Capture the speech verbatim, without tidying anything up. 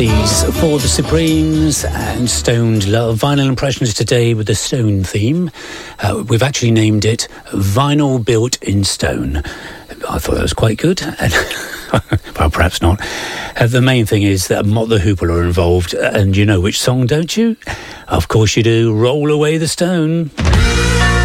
These for the Supremes and Stoned Love. Vinyl Impressions today with the Stone theme. Uh, we've actually named it Vinyl Built in Stone. I thought that was quite good. Well, perhaps not. Uh, the main thing is that Mott the Hoople are involved. And you know which song, don't you? Of course you do. Roll Away the Stone.